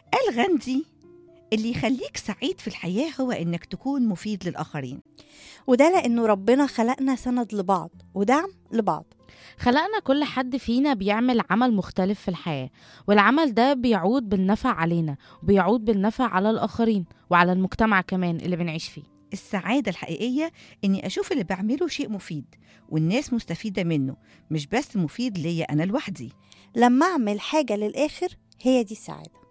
قال غاندي: اللي يخليك سعيد في الحياة هو إنك تكون مفيد للآخرين. وده لأنه ربنا خلقنا سند لبعض ودعم لبعض. خلقنا كل حد فينا بيعمل عمل مختلف في الحياة، والعمل ده بيعود بالنفع علينا وبيعود بالنفع على الآخرين وعلى المجتمع كمان اللي بنعيش فيه. السعادة الحقيقية إني أشوف اللي بعمله شيء مفيد والناس مستفيدة منه، مش بس مفيد ليا أنا لوحدي. لما أعمل حاجة للآخر هي دي السعادة.